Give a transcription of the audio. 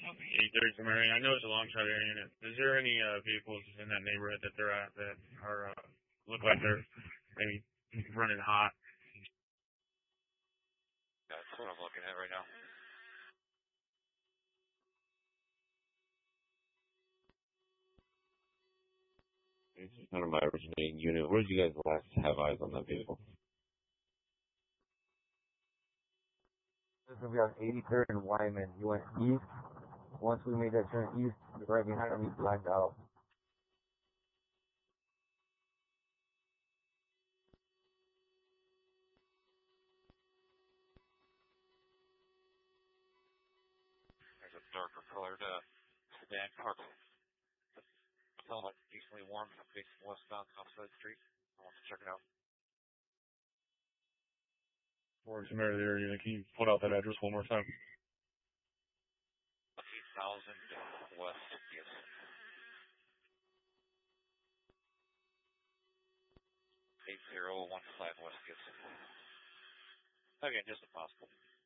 830 Marion. I know it's a long shot area. Is there any vehicles in that neighborhood that they're at that are look like they're maybe running hot? That's what I'm looking at right now. This is kind of my originating unit. Where did you guys last have eyes on that vehicle? This is going to be on 83rd and Wyman. You went east. Once we made that turn east, right behind him, he blacked out. There's a darker colored sedan car. It's like decently warm, facing westbound Southside Street. I want to check it out. Or some area. Can you put out that address one more time? 8,000 West, yes. 8015 West, yes. Again, just if possible.